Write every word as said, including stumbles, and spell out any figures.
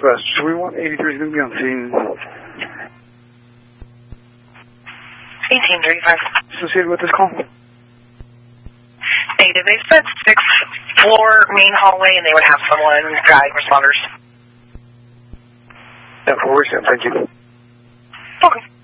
Southwest, we want eighty-three is going to be on scene. eighteen thirty-five. Associated with this call? Negative. They said sixth floor main hallway, and they would have someone guide responders. Yeah, for worse, thank you. Okay.